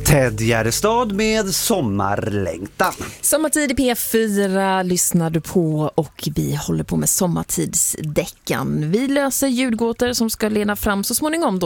Ted Gärdestad med Sommarlängtan. Sommartid i P4 lyssnar du på och vi håller på med sommartidsdäckan. Vi löser ljudgåtor som ska leda fram så småningom då